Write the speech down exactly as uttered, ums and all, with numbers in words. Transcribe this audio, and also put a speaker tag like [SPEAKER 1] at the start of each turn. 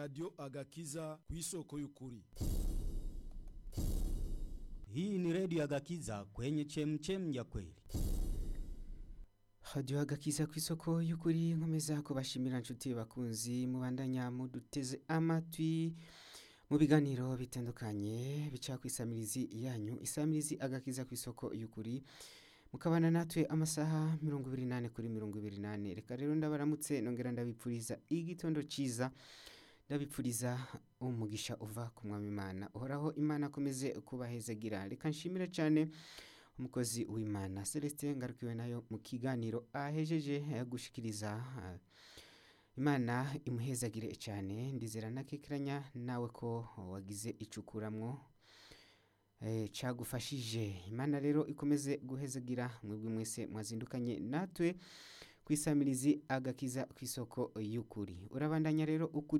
[SPEAKER 1] Radio Agakiza ku isoko y'ukuri.
[SPEAKER 2] Hii ni Radio Agakiza kwenye chemchem ya kweli.
[SPEAKER 3] Radio Agakiza ku isoko y'ukuri, nkomeza kubashimira nshuti bakunzi mubandanya muduteze amatwi mu biganiro bitandukanye bica ku isamirizi yanyu, isamirizi Agakiza ku isoko y'ukuri. Mukabana natwe amasaha mirongo ibiri nane kuri mirongo ibiri nane. Reka rero ndabaramutse nongera ndabipfuriza igitondo ciza, ndabipfuriza umugisha uva ku Mwami Imana. Uhoraho Imana akomeze kubahezagira. Reka nshimire cyane umukozi w'Imana Celestin Ngarukiwe nayo mu kiganiro ahejeje gushikiriza. Imana imuhezagire cyane, ndizera nakekiranya nawe ko wagize icukuramwo eh cagufashije. Imana rero ikomeze guhezagira mwebwe mwese mwazindukanye natwe kwisamirizi Agakiza ku isoko y'ukuri. Urabandanya rero ukuri